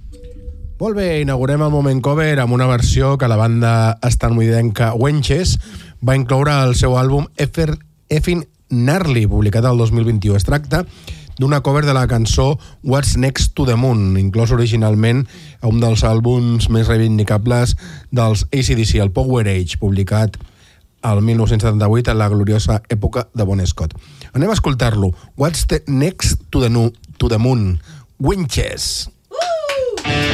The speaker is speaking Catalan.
Molt bé, inaugurem el Moment Cover amb una versió que la banda estatunidenca Wenches va incloure al seu àlbum Effin' Gnarly, publicat el 2021. Es tracta d'una cover de la cançó What's Next to the Moon, inclòs originalment a un dels àlbums més reivindicables dels AC/DC, el Power Age, publicat el 1978 en la gloriosa època de Bon Scott. Anem a escoltar-lo. What's the Next to the Moon? Wenches.